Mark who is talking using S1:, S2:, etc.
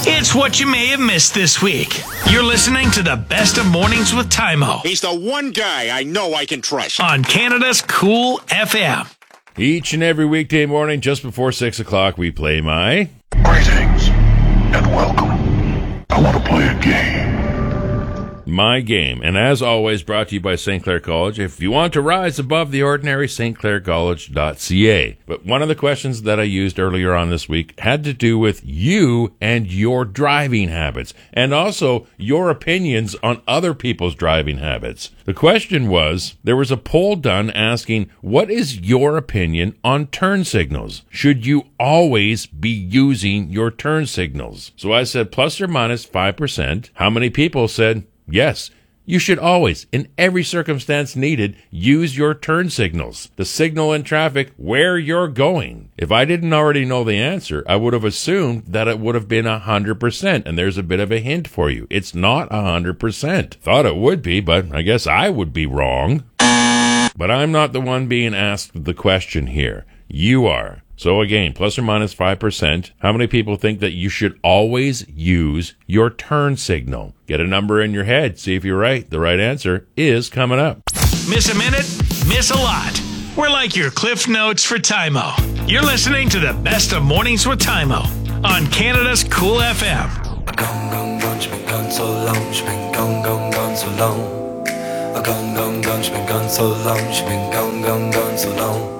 S1: It's what you may have missed this week. You're listening to the Best of Mornings with Tymo
S2: He's the one guy I know I can trust.
S1: on Canada's Cool FM.
S3: Each and every weekday morning, just before 6 o'clock, we play my...
S4: Greetings and welcome. I want to play a game.
S3: My Game. And as always, brought to you by St. Clair College. If you want to rise above the ordinary, stclaircollege.ca. But one of the questions that I used earlier on this week had to do with you and your driving habits, and also your opinions on other people's driving habits. The question was, there was a poll done asking, what is your opinion on turn signals? Should you always be using your turn signals? So I said plus or minus 5%. How many people said, yes, you should always, in every circumstance needed, use your turn signals, the signal in traffic where you're going. If I didn't already know the answer, I would have assumed that it would have been 100%, and there's a bit of a hint for you. It's not 100%. Thought it would be, but I guess I would be wrong. But I'm not the one being asked the question here. You are. So again, plus or minus 5%. How many people think that you should always use your turn signal? Get a number in your head. See if you're right. The right answer is coming up.
S1: Miss a minute, miss a lot. We're like your Cliff Notes for Tymo. You're listening to the Best of Mornings with Tymo on Canada's Cool FM.
S5: Gone, gone, gone, she's been gone so long, she's been gone, gone, gone so long. Gone, gone, gone, she's been gone so long, she's been gone, gone, gone so long.